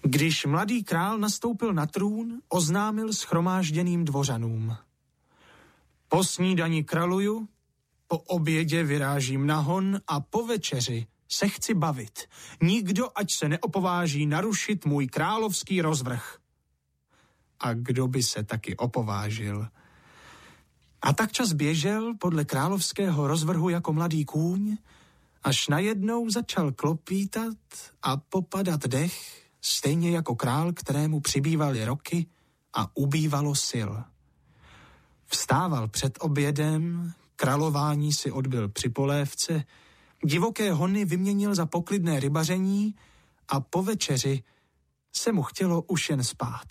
Když mladý král nastoupil na trůn, oznámil shromážděným dvořanům: po snídani kraluju, po obědě vyrážím na hon a po večeři se chci bavit. Nikdo ať se neopováží narušit můj královský rozvrh. A kdo by se taky opovážil? A tak čas běžel podle královského rozvrhu jako mladý kůň, až najednou začal klopítat a popadat dech, stejně jako král, kterému přibývaly roky a ubývalo sil. Vstával před obědem, králování si odbyl při polévce, divoké hony vyměnil za poklidné rybaření a po večeři se mu chtělo už jen spát.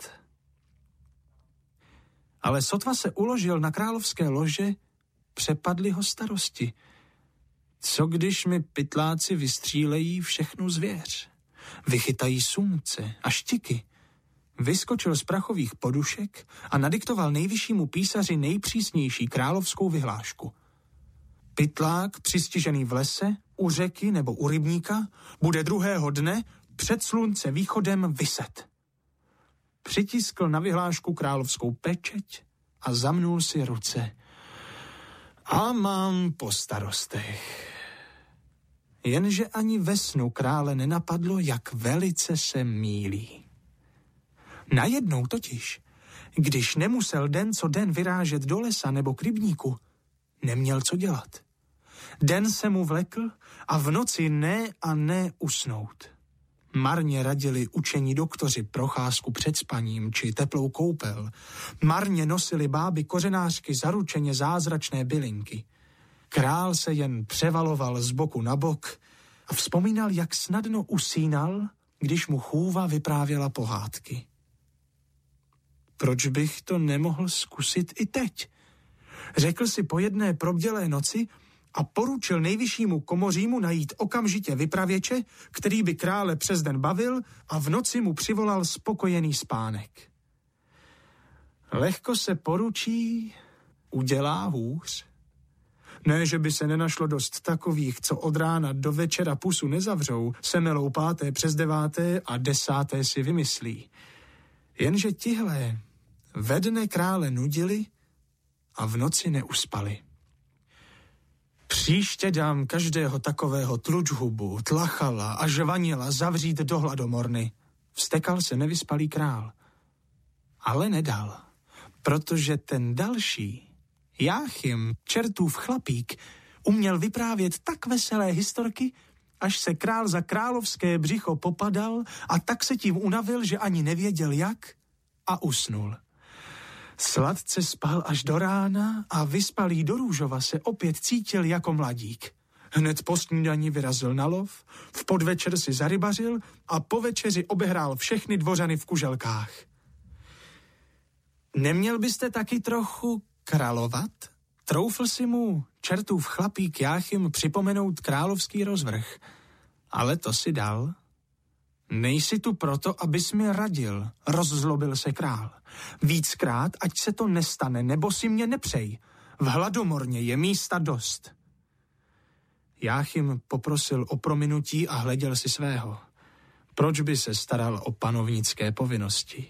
Ale sotva se uložil na královské lože, přepadly ho starosti. Co když mi pytláci vystřílejí všechnu zvěř? Vychytají sumce a štiky. Vyskočil z prachových podušek a nadiktoval nejvyššímu písaři nejpřísnější královskou vyhlášku. Pytlák přistižený v lese, u řeky nebo u rybníka bude druhého dne před slunce východem viset. Přitiskl na vyhlášku královskou pečeť a zamnul si ruce. A mám po starostech. Jenže ani ve snu krále nenapadlo, jak velice se mýlí. Najednou totiž, když nemusel den co den vyrážet do lesa nebo k rybníku, neměl co dělat. Den se mu vlekl a v noci ne a ne usnout. Marně radili učení doktoři procházku před spaním či teplou koupel. Marně nosili báby kořenářky zaručeně zázračné bylinky. Král se jen převaloval z boku na bok a vzpomínal, jak snadno usínal, když mu chůva vyprávěla pohádky. Proč bych to nemohl zkusit i teď? Řekl si po jedné probdělé noci a poručil nejvyššímu komořímu najít okamžitě vypravěče, který by krále přes den bavil a v noci mu přivolal spokojený spánek. Lehko se poručí, udělá hůř. Ne, že by se nenašlo dost takových, co od rána do večera pusu nezavřou, semelou 5. přes 9. a 10. si vymyslí. Jenže tihle ve dne krále nudili a v noci neuspali. Příště dám každého takového tlučhubu, tlachala a žvanila zavřít do hladomorny. Vztekal se nevyspalý král. Ale nedal, protože ten další, Jáchym, čertův chlapík, uměl vyprávět tak veselé historky, až se král za královské břicho popadal a tak se tím unavil, že ani nevěděl jak a usnul. Sladce spal až do rána a vyspalý do růžova se opět cítil jako mladík. Hned po snídani vyrazil na lov, v podvečer si zarybařil a po večeři obehrál všechny dvořany v kuželkách. Neměl byste taky trochu královat? Troufl si mu čertův chlapík Jáchym připomenout královský rozvrh. Ale to si dal. Nejsi tu proto, abys mi radil, rozzlobil se král. Víckrát, ať se to nestane, nebo si mě nepřej. V hladomorně je místa dost. Jáchym poprosil o prominutí a hleděl si svého. Proč by se staral o panovnické povinnosti?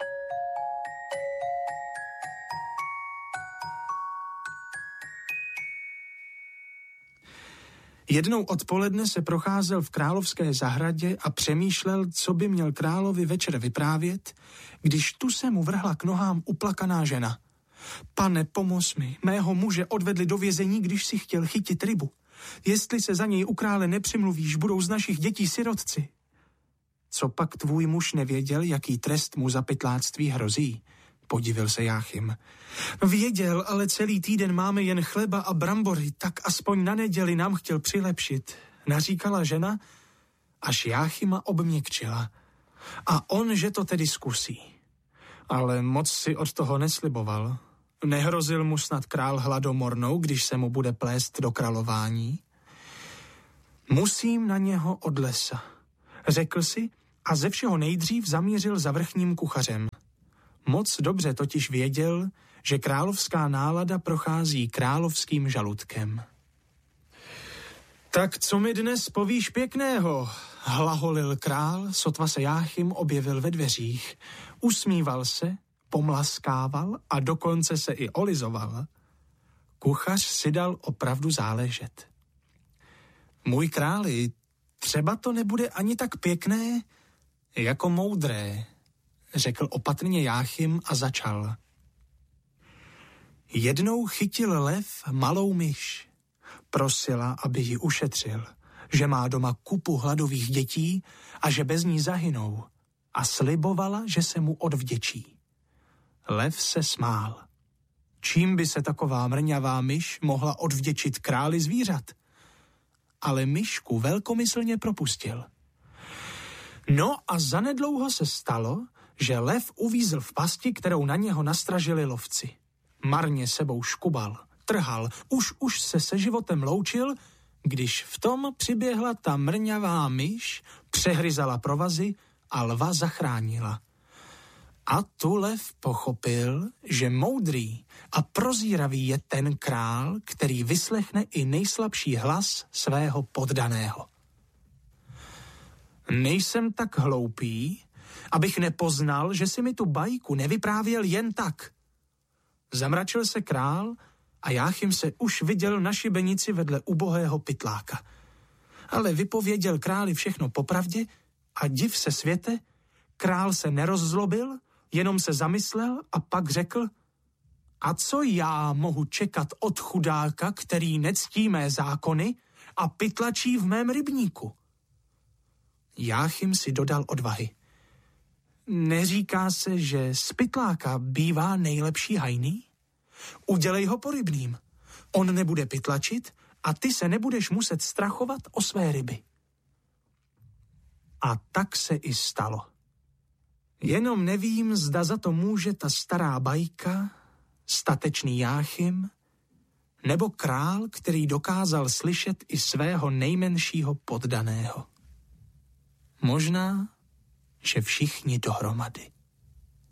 Jednou odpoledne se procházel v královské zahradě a přemýšlel, co by měl královi večer vyprávět, když tu se mu vrhla k nohám uplakaná žena. Pane, pomoz mi, mého muže odvedli do vězení, když si chtěl chytit rybu. Jestli se za něj u krále nepřimluvíš, budou z našich dětí sirotci. Co pak tvůj muž nevěděl, jaký trest mu za pytláctví hrozí? Podivil se Jáchym. Věděl, ale celý týden máme jen chleba a brambory, tak aspoň na neděli nám chtěl přilepšit, naříkala žena, až Jáchyma obměkčila. A on, že to tedy zkusí. Ale moc si od toho nesliboval. Nehrozil mu snad král hladomornou, když se mu bude plést do králování? Musím na něho od lesa, řekl si a ze všeho nejdřív zamířil za vrchním kuchařem. Moc dobře totiž věděl, že královská nálada prochází královským žaludkem. Tak co mi dnes povíš pěkného? Hlaholil král, sotva se Jáchym objevil ve dveřích. Usmíval se, pomlaskával a dokonce se i olizoval. Kuchař si dal opravdu záležet. Můj králi, třeba to nebude ani tak pěkné, jako moudré, řekl opatrně Jáchym a začal. Jednou chytil lev malou myš. Prosila, aby ji ušetřil, že má doma kupu hladových dětí a že bez ní zahynou. A slibovala, že se mu odvděčí. Lev se smál. Čím by se taková mrňavá myš mohla odvděčit králi zvířat? Ale myšku velkomyslně propustil. No a zanedlouho se stalo, že lev uvízl v pasti, kterou na něho nastražili lovci. Marně sebou škubal, trhal, už se životem loučil, když v tom přiběhla ta mrňavá myš, přehryzala provazy a lva zachránila. A tu lev pochopil, že moudrý a prozíravý je ten král, který vyslechne i nejslabší hlas svého poddaného. Nejsem tak hloupý, abych nepoznal, že si mi tu bajku nevyprávěl jen tak. Zamračil se král a Jáchym se už viděl na šibenici vedle ubohého pytláka. Ale vypověděl králi všechno popravdě a div se světe, král se nerozzlobil, jenom se zamyslel a pak řekl, a co já mohu čekat od chudáka, který nectí mé zákony a pytlačí v mém rybníku? Jáchym si dodal odvahy. Neříká se, že z pytláka bývá nejlepší hajný? Udělej ho porybným. On nebude pytlačit a ty se nebudeš muset strachovat o své ryby. A tak se i stalo. Jenom nevím, zda za to může ta stará bajka, statečný Jáchym, nebo král, který dokázal slyšet i svého nejmenšího poddaného. Možná, že všichni dohromady.